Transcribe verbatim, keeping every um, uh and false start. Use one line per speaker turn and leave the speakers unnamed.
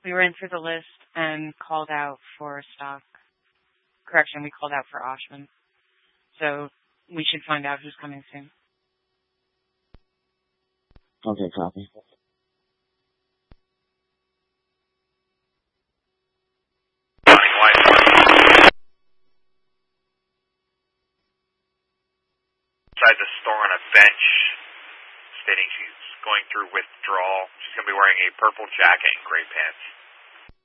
We ran through the list and called out for stock. Correction, we called out for Oshman. So we should find out who's coming soon.
Okay, copy.
Inside the store on a bench, stating she's going through withdrawal. She's going to be wearing a purple jacket and gray pants.